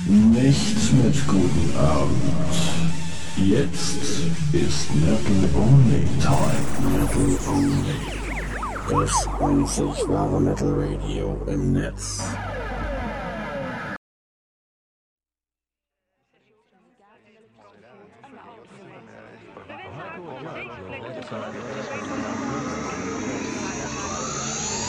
Nicht mit guten Abend. Jetzt ist Metal Only Time. Metal Only. Das einzig wahre Metal Radio im Netz.